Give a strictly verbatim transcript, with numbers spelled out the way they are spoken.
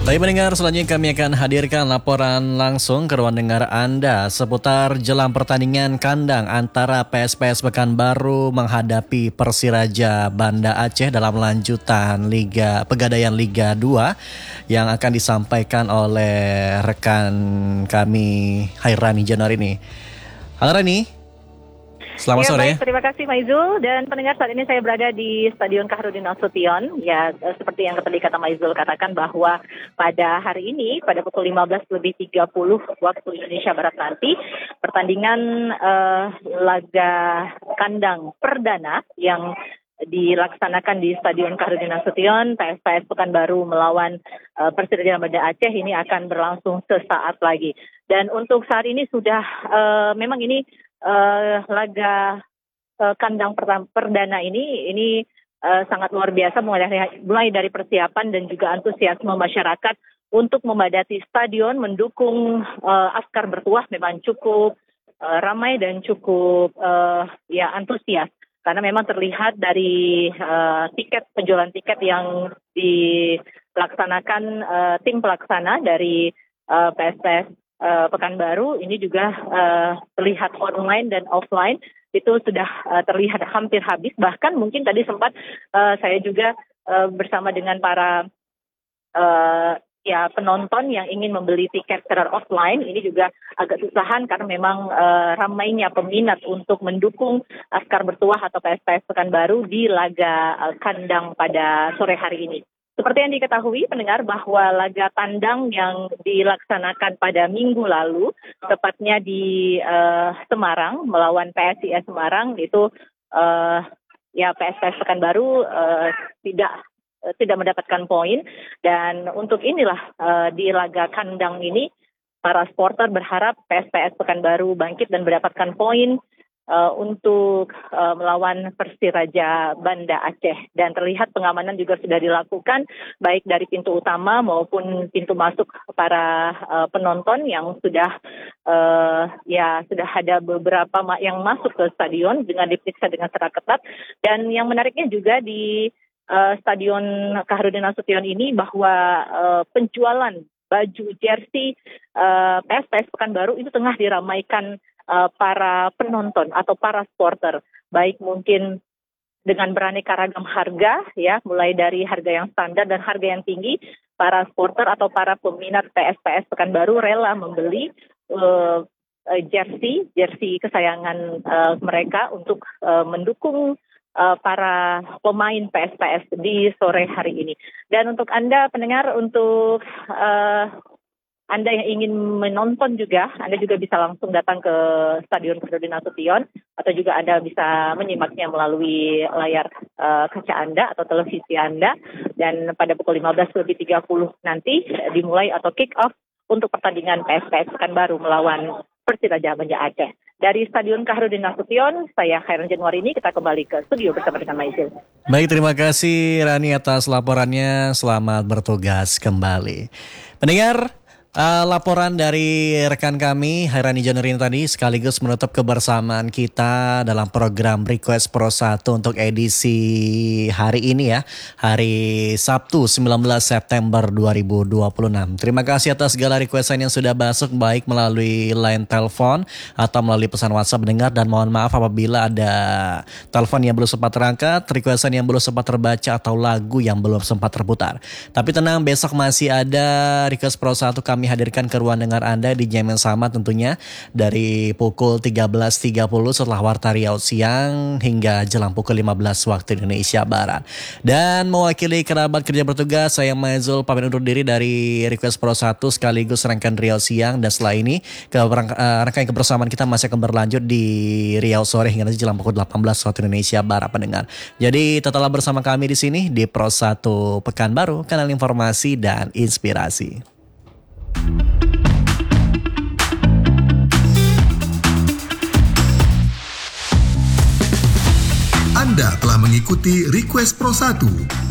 Baik pendengar, selanjutnya kami akan hadirkan laporan langsung ke ruang dengar Anda seputar jelang pertandingan kandang antara P S P S Pekanbaru menghadapi Persiraja Banda Aceh dalam lanjutan Liga Pegadaian Liga dua yang akan disampaikan oleh rekan kami Hairani Januari ini. Halo Rani. Selamat ya, sore. Baik, terima kasih Maizul. Dan pendengar, saat ini saya berada di Stadion Kaharudin Nasution. Ya, seperti yang tadi kata Maizul katakan bahwa pada hari ini, pada pukul lima belas lebih tiga puluh waktu Indonesia Barat nanti, pertandingan uh, laga kandang perdana yang dilaksanakan di Stadion Kaharudin Nasution, P S P S Pekanbaru melawan uh, Persiraja Banda Aceh ini akan berlangsung sesaat lagi. Dan untuk saat ini sudah uh, memang ini Uh, laga uh, kandang pertama, perdana ini ini uh, sangat luar biasa mulai dari, mulai dari persiapan dan juga antusiasme masyarakat untuk memadati stadion mendukung uh, Askar Bertuah memang cukup uh, ramai dan cukup uh, ya antusias karena memang terlihat dari uh, tiket penjualan tiket yang dilaksanakan uh, tim pelaksana dari uh, P S P S Uh, Pekanbaru ini juga uh, terlihat online dan offline itu sudah uh, terlihat hampir habis, bahkan mungkin tadi sempat uh, saya juga uh, bersama dengan para uh, ya penonton yang ingin membeli tiket secara offline ini juga agak susahan karena memang uh, ramainya peminat untuk mendukung Askar Bertuah atau P S P S Pekanbaru di laga uh, kandang pada sore hari ini. Seperti yang diketahui pendengar bahwa laga tandang yang dilaksanakan pada minggu lalu, tepatnya di uh, Semarang melawan P S I S Semarang itu uh, ya P S P S Pekanbaru uh, tidak uh, tidak mendapatkan poin dan untuk inilah uh, di laga kandang ini para supporter berharap P S P S Pekanbaru bangkit dan mendapatkan poin Uh, untuk uh, melawan Persiraja Banda Aceh dan terlihat pengamanan juga sudah dilakukan baik dari pintu utama maupun pintu masuk para uh, penonton yang sudah uh, ya sudah ada beberapa ma- yang masuk ke stadion dengan diperiksa dengan secara ketat dan yang menariknya juga di uh, Stadion Kaharudin Nasution ini bahwa uh, penjualan baju jersey uh, P S P S Pekanbaru itu tengah diramaikan Uh, para penonton atau para supporter, baik mungkin dengan beraneka ragam harga, ya, mulai dari harga yang standar dan harga yang tinggi, para supporter atau para peminat P S P S Pekanbaru rela membeli uh, uh, jersey, jersey kesayangan uh, mereka untuk uh, mendukung uh, para pemain P S P S di sore hari ini. Dan untuk Anda pendengar, untuk uh, Anda yang ingin menonton juga, Anda juga bisa langsung datang ke Stadion Kaharudin Nasution atau juga Anda bisa menyimaknya melalui layar uh, kaca Anda atau televisi Anda. Dan pada pukul lima belas lebih tiga puluh nanti dimulai atau kick off untuk pertandingan P S P S Pekanbaru melawan Persiraja Banda Aceh. Dari Stadion Kaharudin Nasution, saya Hairani Januari ini, kita kembali ke studio bersama dengan Maizil. Baik, terima kasih Rani atas laporannya. Selamat bertugas kembali. Pendengar, Uh, laporan dari rekan kami Hairani Januari tadi sekaligus menutup kebersamaan kita dalam program Request Pro satu untuk edisi hari ini ya, hari Sabtu sembilan belas September dua ribu dua puluh enam. Terima kasih atas segala requestan yang sudah masuk baik melalui line telepon atau melalui pesan WhatsApp dengar, dan mohon maaf apabila ada telepon yang belum sempat terangkat, requestan yang belum sempat terbaca atau lagu yang belum sempat terputar. Tapi tenang, besok masih ada Request Pro satu kami hadirkan ke ruang dengar Anda di jam yang sama tentunya dari pukul tiga belas tiga puluh setelah Warta Riau siang hingga jelang pukul lima belas waktu Indonesia Barat. Dan mewakili kerabat kerja bertugas, saya Maizul pamit undur diri dari Request Pro satu sekaligus rangkaian Riau siang, dan setelah ini ke uh, rangkaian kebersamaan kita masih akan berlanjut di Riau sore hingga nanti jelang pukul delapan belas waktu Indonesia Barat pendengar. Jadi tetaplah bersama kami di sini di Pro satu Pekanbaru, kanal informasi dan inspirasi. Anda telah mengikuti Request Pro satu.